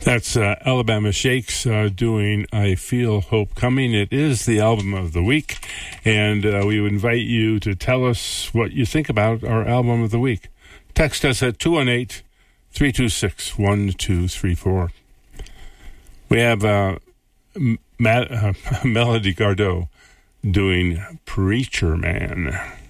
That's Alabama Shakes doing I Feel Hope Coming. It is the album of the week, and we invite you to tell us what you think about our album of the week. Text us at 218-326-1234. We have Melody Gardot doing Preacher Man.